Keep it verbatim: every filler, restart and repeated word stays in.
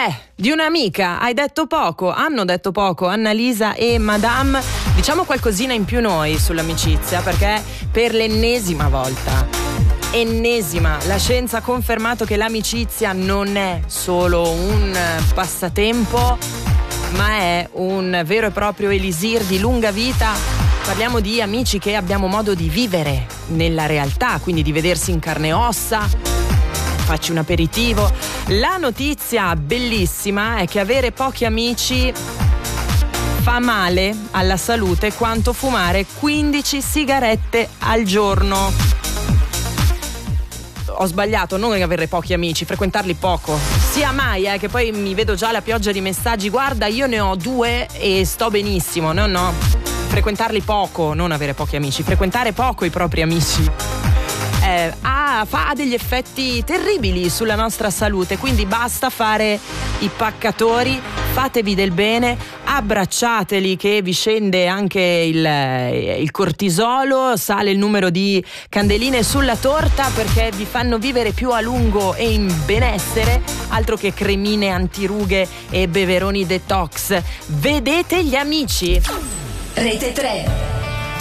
Eh, di un'amica hai detto poco, hanno detto poco Annalisa e Madame. Diciamo qualcosina in più noi sull'amicizia, perché per l'ennesima volta, ennesima, la scienza ha confermato che l'amicizia non è solo un passatempo, ma è un vero e proprio elisir di lunga vita. Parliamo di amici che abbiamo modo di vivere nella realtà, quindi di vedersi in carne e ossa. Facci un aperitivo. La notizia bellissima è che avere pochi amici fa male alla salute quanto fumare quindici sigarette al giorno. Ho sbagliato, non avere pochi amici, frequentarli poco. Sia mai, eh, che poi mi vedo già la pioggia di messaggi. Guarda, io ne ho due e sto benissimo. No, no. Frequentarli poco, non avere pochi amici. Frequentare poco i propri amici. Eh, ha, fa degli effetti terribili sulla nostra salute, quindi basta fare i paccatori, fatevi del bene, abbracciateli che vi scende anche il, il cortisolo, sale il numero di candeline sulla torta perché vi fanno vivere più a lungo e in benessere, altro che cremine antirughe e beveroni detox. Vedete gli amici. Rete tre.